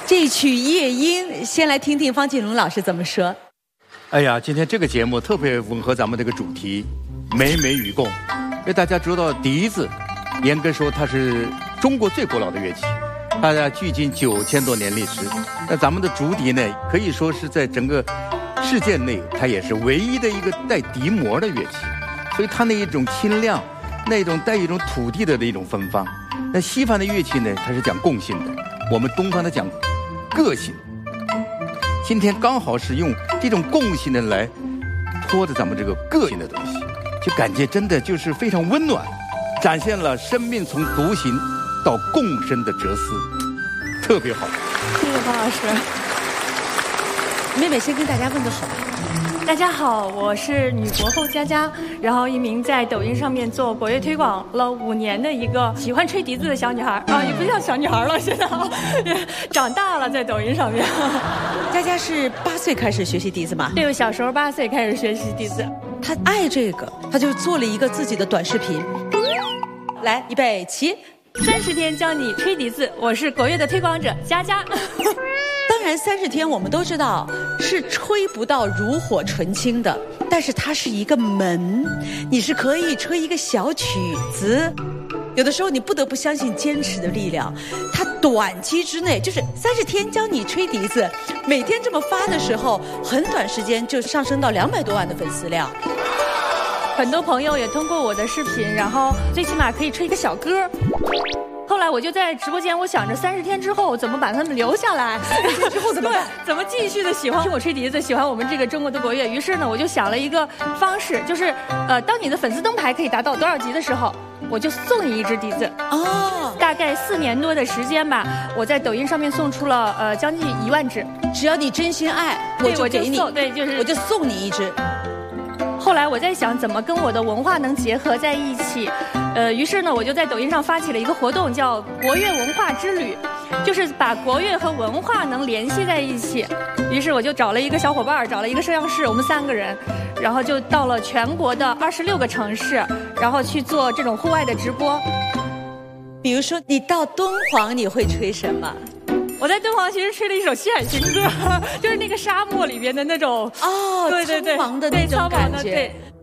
这曲《夜莺》，先来听听方锦龙老师怎么说。 哎呀，今天这个节目特别吻合咱们这个主题，美美与共。因为大家知道笛子，严格说它是中国最古老的乐器，它距今9000多年历史。那咱们的竹笛呢，可以说是在整个世界内，它也是唯一的一个带笛膜的乐器。所以它那一种清亮，那种带一种土地的一种芬芳。那西方的乐器呢，它是讲共性的，我们东方的讲个性。今天刚好是用这种共性的来拖着咱们这个个性的东西，就感觉真的就是非常温暖，展现了生命从独行到共生的哲思，特别好。 谢谢方老师。 妹妹先跟大家问个好。 大家好，我是女国后佳佳，然后一名在抖音上面做国乐推广了5年的一个喜欢吹笛子的小女孩啊，也不叫小女孩了，现在也长大了，在抖音上面。 佳佳是8岁开始学习笛子吗？ 对，我小时候8岁开始学习笛子。 她爱这个，她就做了一个自己的短视频。来，预备起 ！30天教你吹笛子，我是国乐的推广者佳佳。 当然30天我们都知道是吹不到炉火纯青的，但是它是一个门，你是可以吹一个小曲子。有的时候你不得不相信坚持的力量，它短期之内就是30天教你吹笛子，每天这么发的时候，很短时间就上升到200多万的粉丝量。 很多朋友也通过我的视频，然后最起码可以吹一个小歌。后来我就在直播间，我想着30天之后怎么把他们留下来，30天之后怎么办？怎么继续的喜欢听我吹笛子，喜欢我们这个中国的国乐。于是呢，我就想了一个方式，就是当你的粉丝灯牌可以达到多少级的时候，我就送你一支笛子。哦，大概4年多的时间吧，我在抖音上面送出了将近1万支。 只要你真心爱，我就给你， 对，就是我就送你一支。 后来我在想怎么跟我的文化能结合在一起，于是呢，我就在抖音上发起了一个活动，叫国乐文化之旅，就是把国乐和文化能联系在一起。于是我就找了一个小伙伴，找了一个摄像师，我们3个人，然后就到了全国的26个城市，然后去做这种户外的直播。 比如说，你到敦煌，你会吹什么？ 我在敦煌其实吹了一首西海情歌，就是那个沙漠里边的那种哦， 对对对， 苍茫的那种感觉。 对。